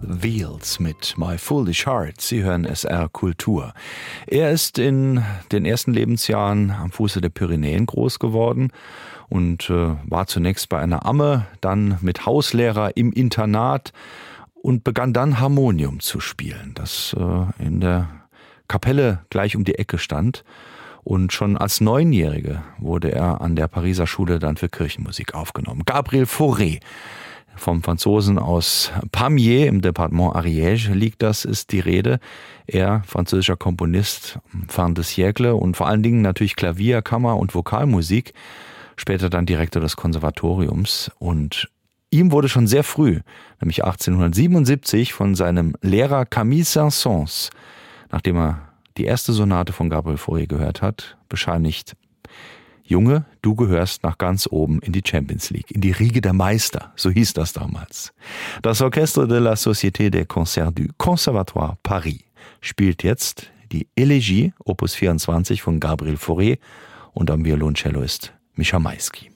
Wheels mit My Foolish Heart. Sie hören SR Kultur. Er ist in den ersten Lebensjahren am Fuße der Pyrenäen groß geworden und war zunächst bei einer Amme, dann mit Hauslehrer im Internat und begann dann Harmonium zu spielen, das in der Kapelle gleich um die Ecke stand. Und schon als 9-Jährige wurde er an der Pariser Schule dann für Kirchenmusik aufgenommen. Gabriel Fauré, vom Franzosen aus Pamiers im Departement Ariège liegt das, ist die Rede. Er, französischer Komponist, fin de siècle und vor allen Dingen natürlich Klavier, Kammer- und Vokalmusik, später dann Direktor des Konservatoriums. Und ihm wurde schon sehr früh, nämlich 1877, von seinem Lehrer Camille Saint-Saëns, nachdem er die erste Sonate von Gabriel Fauré gehört hat, bescheinigt: Junge, du gehörst nach ganz oben in die Champions League, in die Riege der Meister, so hieß das damals. Das Orchestre de la Société des Concerts du Conservatoire Paris spielt jetzt die Elegie, Opus 24 von Gabriel Fauré, und am Violoncello ist Mischa Maisky.